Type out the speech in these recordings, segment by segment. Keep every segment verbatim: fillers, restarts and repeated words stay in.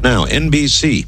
Now, N B C.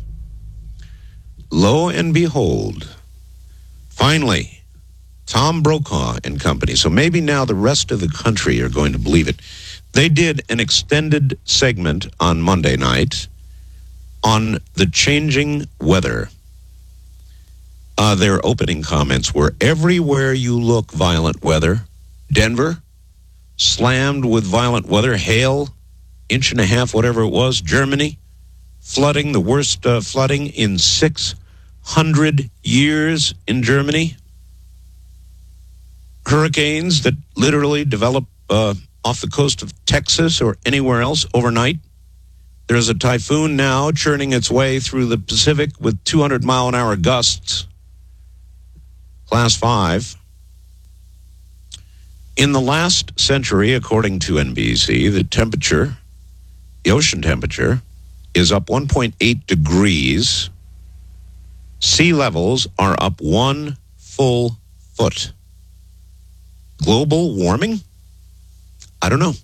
Lo and behold, finally, Tom Brokaw and company. So maybe now the rest of the country are going to believe it. They did an extended segment on Monday night on the changing weather. Uh, their opening comments were, everywhere you look, violent weather. Denver, slammed with violent weather, hail, inch and a half, whatever it was. Germany, flooding, the worst uh, flooding in six hundred years in Germany. Hurricanes that literally develop uh, off the coast of Texas or anywhere else overnight. There's a typhoon now churning its way through the Pacific with two hundred mile an hour gusts. Class five. In the last century, according to N B C, the temperature, the ocean temperature, is up one point eight degrees. Sea levels are up one full foot. Global warming? I don't know.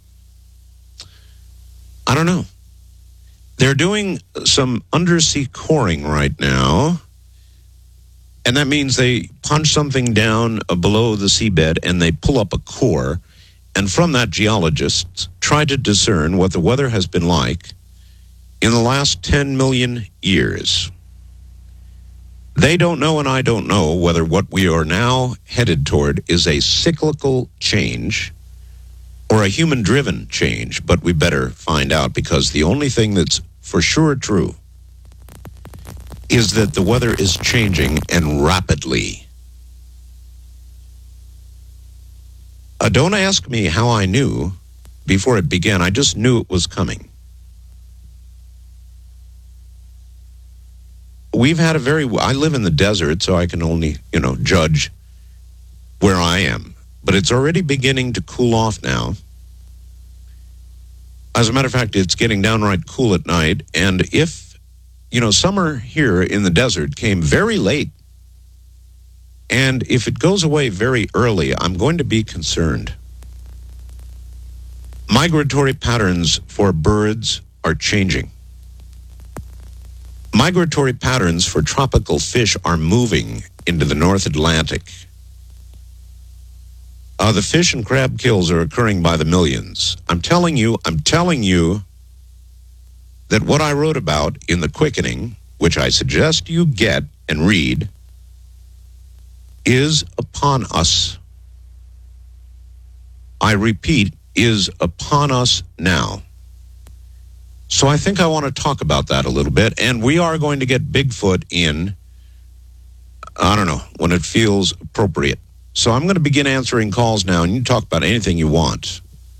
I don't know. They're doing some undersea coring right now, and that means they punch something down below the seabed and they pull up a core, and from that, geologists try to discern what the weather has been like in the last ten million years. They don't know, and I don't know, whether what we are now headed toward is a cyclical change or a human-driven change, but we better find out, because the only thing that's for sure true is that the weather is changing, and rapidly. Uh, don't ask me how I knew before it began. I just knew it was coming. We've had a very, I live in the desert, so I can only, you know, judge where I am. But it's already beginning to cool off now. As a matter of fact, it's getting downright cool at night. And if, you know, summer here in the desert came very late, and if it goes away very early, I'm going to be concerned. Migratory patterns for birds are changing. Migratory patterns for tropical fish are moving into the North Atlantic. Uh, the fish and crab kills are occurring by the millions. I'm telling you, I'm telling you that what I wrote about in The Quickening, which I suggest you get and read, is upon us. I repeat, is upon us now. So I think I want to talk about that a little bit, and we are going to get Bigfoot in, I don't know, when it feels appropriate. So I'm going to begin answering calls now, and you can talk about anything you want.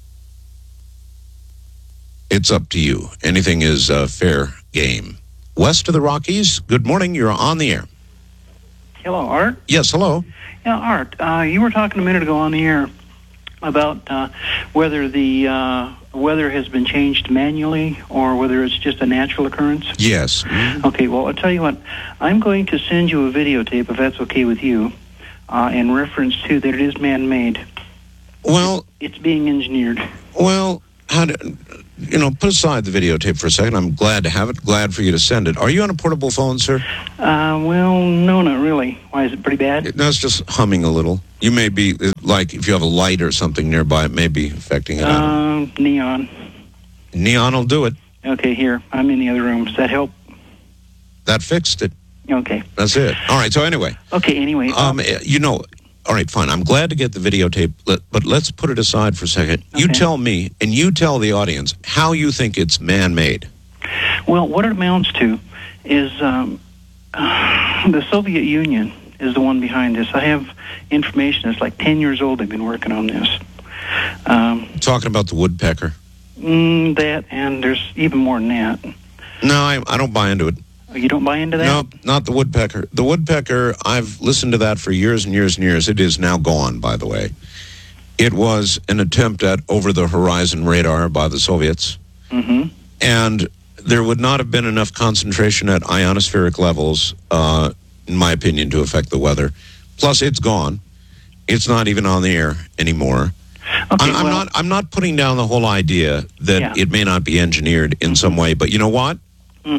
It's up to you. Anything is uh, fair game. West of the Rockies, good morning. You're on the air. Hello, Art. Yes, hello. Yeah, Art, uh, you were talking a minute ago on the air about uh, whether the uh, weather has been changed manually or whether it's just a natural occurrence. Yes. Mm-hmm. Okay, well, I'll tell you what. I'm going to send you a videotape, if that's okay with you, uh, in reference to that it is man-made. Well, it's being engineered. Well, how do, you know, put aside the videotape for a second. I'm glad to have it. Glad for you to send it. Are you on a portable phone, sir? Uh, well, no, not really. Why, is it pretty bad? It, no, it's just humming a little. You may be, like, if you have a light or something nearby, it may be affecting it. Um, uh, neon. Neon will do it. Okay, here. I'm in the other room. Does that help? That fixed it. Okay. That's it. All right, so anyway. Okay, anyway. Um, you know... All right, fine. I'm glad to get the videotape, but let's put it aside for a second. Okay. You tell me, and you tell the audience, how you think it's man-made. Well, what it amounts to is um, the Soviet Union is the one behind this. I have information that's like ten years old. They've been working on this. Um, Talking about the woodpecker? Mm, that, and there's even more than that. No, I, I don't buy into it. You don't buy into that? No, not the woodpecker. The woodpecker, I've listened to that for years and years and years. It is now gone, by the way. It was an attempt at over-the-horizon radar by the Soviets. Mm-hmm. And there would not have been enough concentration at ionospheric levels, uh, in my opinion, to affect the weather. Plus, it's gone. It's not even on the air anymore. Okay, I'm, I'm well, not. I'm not putting down the whole idea that yeah. it may not be engineered in some way. But you know what? Mm.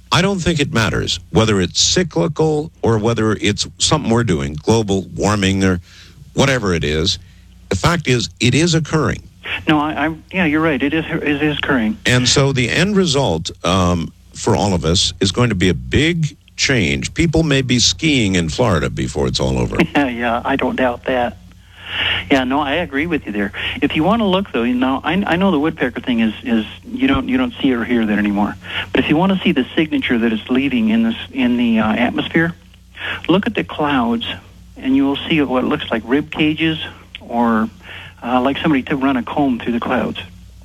I don't think it matters whether it's cyclical or whether it's something we're doing, global warming or whatever it is. The fact is, it is occurring. No, I, I yeah, you're right. It is it is occurring. And so the end result um, for all of us is going to be a big change. People may be skiing in Florida before it's all over. Yeah, yeah, I don't doubt that. Yeah, no, I agree with you there. If you want to look, though, you know, I, I know the woodpecker thing is, is you don't you don't see or hear that anymore. But if you want to see the signature that it's leaving in this in the uh, atmosphere, look at the clouds, and you will see what looks like rib cages or uh, like somebody to run a comb through the clouds.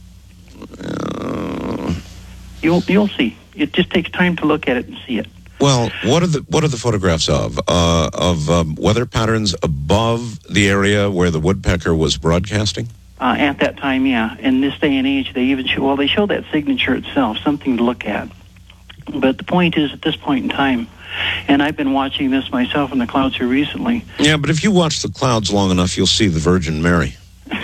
Uh, you'll you'll see. It just takes time to look at it and see it. Well, what are the what are the photographs of uh, of um, weather patterns above the area where the woodpecker was broadcasting? Uh, at that time, yeah. In this day and age, they even show well, they show that signature itself, something to look at. But the point is, at this point in time, and I've been watching this myself in the clouds here recently. Yeah, but if you watch the clouds long enough, you'll see the Virgin Mary.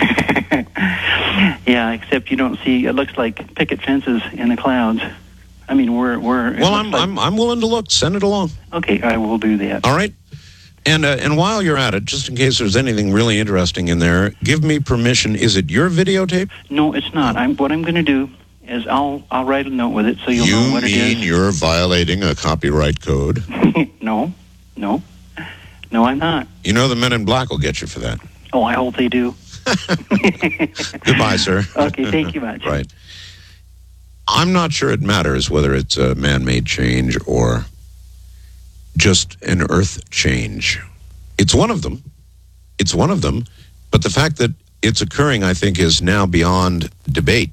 Yeah, except you don't see. It looks like picket fences in the clouds. I mean, we're we're. Well, I'm like, I'm I'm willing to look. Send it along. Okay, I will do that. All right. And uh, and while you're at it, just in case there's anything really interesting in there, give me permission. Is it your videotape? No, it's not. I'm what I'm going to do is I'll I'll write a note with it so you'll you know what it is. You mean you're violating a copyright code? No, no, no, I'm not. You know the Men in Black will get you for that. Oh, I hope they do. Goodbye, sir. Okay, thank you much. Right. I'm not sure it matters whether it's a man-made change or just an earth change. It's one of them. It's one of them. But the fact that it's occurring, I think, is now beyond debate.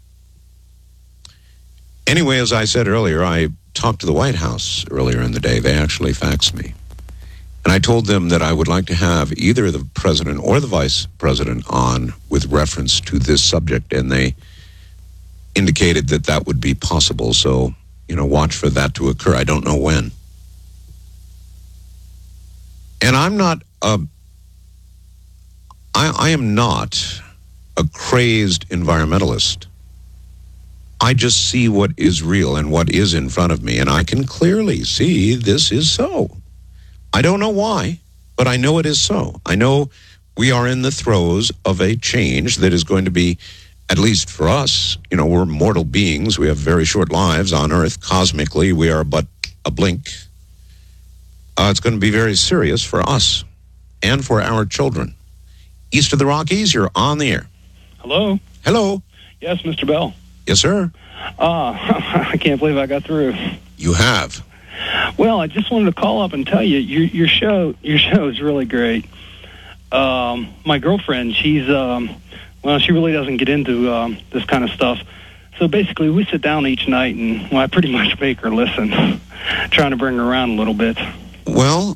Anyway, as I said earlier, I talked to the White House earlier in the day. They actually faxed me. And I told them that I would like to have either the president or the vice president on with reference to this subject, and they indicated that that would be possible. So, you know, watch for that to occur. I don't know when. And I'm not, a, I, I am not a crazed environmentalist. I just see what is real and what is in front of me, and I can clearly see this is so. I don't know why, but I know it is so. I know we are in the throes of a change that is going to be, at least for us, you know, we're mortal beings. We have very short lives on Earth. Cosmically, we are but a blink. Uh, it's going to be very serious for us and for our children. East of the Rockies, you're on the air. Hello? Hello. Yes, Mister Bell. Yes, sir. Uh, I can't believe I got through. You have. Well, I just wanted to call up and tell you, your, your show your show is really great. Um, my girlfriend, she's, um, well, she really doesn't get into um, this kind of stuff. So basically, we sit down each night, and well, I pretty much make her listen, trying to bring her around a little bit. Well,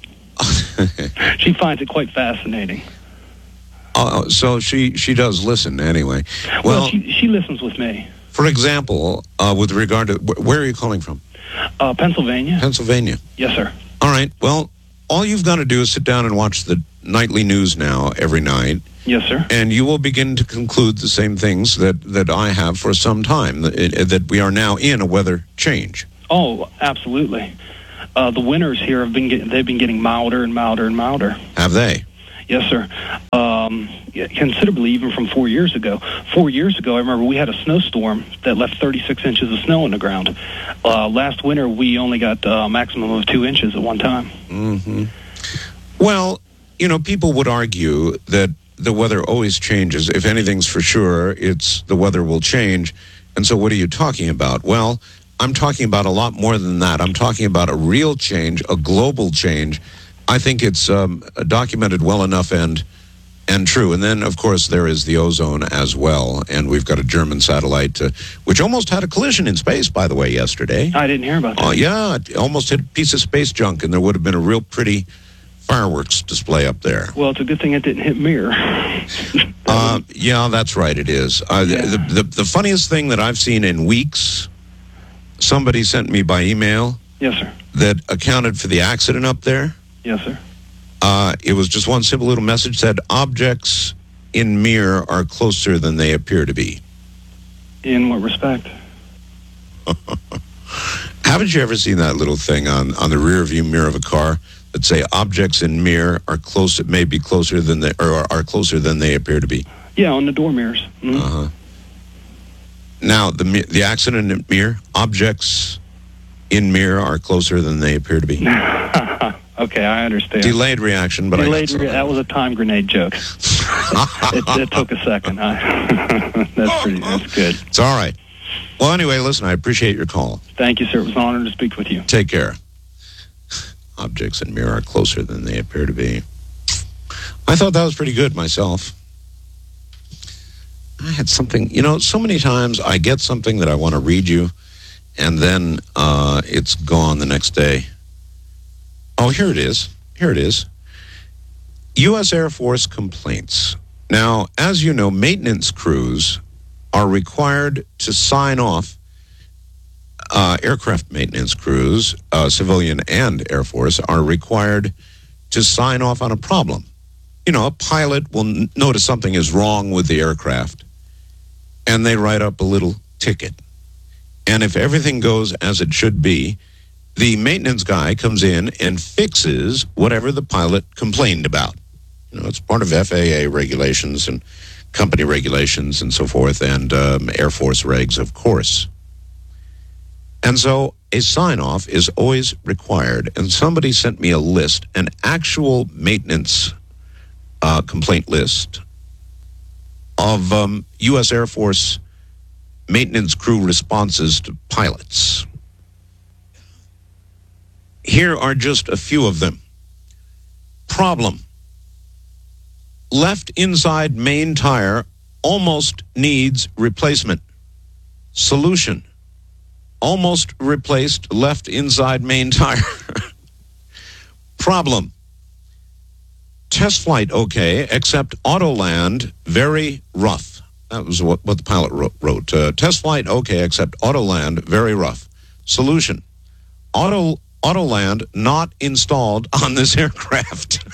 she finds it quite fascinating. Uh, so she, she does listen anyway. Well, well she, she listens with me. For example, uh, with regard to, wh- where are you calling from? Uh, Pennsylvania. Pennsylvania. Yes, sir. All right. Well, all you've got to do is sit down and watch the nightly news now every night. Yes, sir. And you will begin to conclude the same things that, that I have for some time, that, that we are now in a weather change. Oh, absolutely. Uh, the winters here have been getting, they've been getting milder and milder and milder. Have they? Yes, sir. Um, considerably, even from four years ago. Four years ago, I remember we had a snowstorm that left thirty-six inches of snow on the ground. Uh, last winter, we only got a maximum of two inches at one time. Mm-hmm. Well, you know, people would argue that the weather always changes. If anything's for sure, it's the weather will change. And so what are you talking about? Well, I'm talking about a lot more than that. I'm talking about a real change, a global change. I think it's um, documented well enough and and true. And then, of course, there is the ozone as well. And we've got a German satellite, uh, which almost had a collision in space, by the way, yesterday. I didn't hear about that. Oh, uh, yeah, it almost hit a piece of space junk, and there would have been a real pretty fireworks display up there. Well, it's a good thing it didn't hit Mir. uh, yeah, that's right, it is. Uh, yeah. the, the, the funniest thing that I've seen in weeks, somebody sent me by email. Yes, sir. That accounted for the accident up there. Yes, sir. Uh, it was just one simple little message said, objects in Mir are closer than they appear to be. In what respect? Haven't you ever seen that little thing on, on the rear view mirror of a car that say objects in mirror are close, may be closer than they, or are closer than they appear to be? Yeah, on the door mirrors. Mm-hmm. Uh-huh. Now, the the accident in mirror, objects in mirror are closer than they appear to be. Okay, I understand. Delayed reaction, but Delayed I got re- that was a time grenade joke. it, it took a second. I, that's pretty. That's good. It's all right. Well, anyway, listen, I appreciate your call. Thank you, sir. It was an honor to speak with you. Take care. Objects in mirror are closer than they appear to be. I thought that was pretty good myself. I had something, you know, so many times I get something that I want to read you, and then uh, it's gone the next day. Oh, here it is. Here it is. U S Air Force complaints. Now, as you know, maintenance crews are required to sign off, uh, aircraft maintenance crews, uh, civilian and Air Force, are required to sign off on a problem. You know, a pilot will n- notice something is wrong with the aircraft, and they write up a little ticket. And if everything goes as it should be, the maintenance guy comes in and fixes whatever the pilot complained about. You know, it's part of F A A regulations and company regulations and so forth, and um, Air Force regs, of course. And so a sign-off is always required. And somebody sent me a list, an actual maintenance uh, complaint list of um, U S Air Force maintenance crew responses to pilots. Here are just a few of them. Problem. Left inside main tire almost needs replacement. Solution. Almost replaced left inside main tire. Problem. Test flight okay, except Autoland very rough. That was what, what the pilot wrote. wrote. Uh, test flight okay, except Autoland very rough. Solution. Auto Autoland not installed on this aircraft.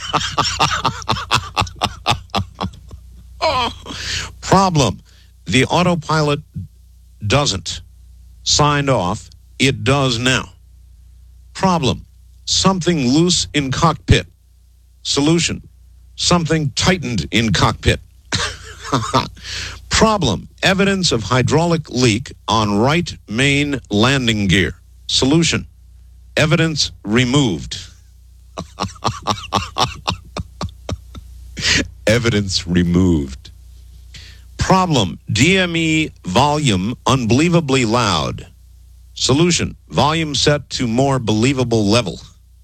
Oh. Problem. The autopilot doesn't. Signed off. It does now. Problem. Something loose in cockpit. Solution. Something tightened in cockpit. Problem. Evidence of hydraulic leak on right main landing gear. Solution. Evidence removed. Evidence removed. Problem. D M E volume unbelievably loud. Solution. Volume set to more believable level.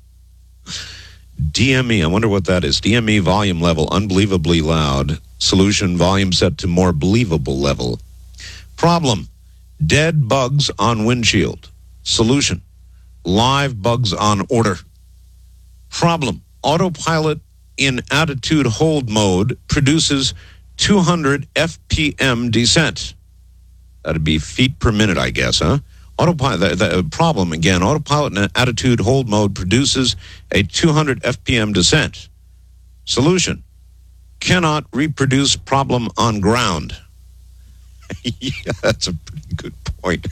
D M E, I wonder what that is. D M E volume level unbelievably loud. Solution. Volume set to more believable level. Problem. Dead bugs on windshield. Solution. Live bugs on order. Problem. Autopilot in attitude hold mode produces two hundred F P M descent. That'd be feet per minute, I guess, huh? Autopilot, the, the problem again, autopilot in attitude hold mode produces a two hundred F P M descent. Solution. Cannot reproduce problem on ground. Yeah, that's a pretty good point.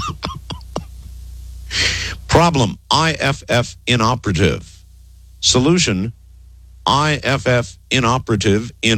Problem. I F F inoperative. Solution. I F F inoperative in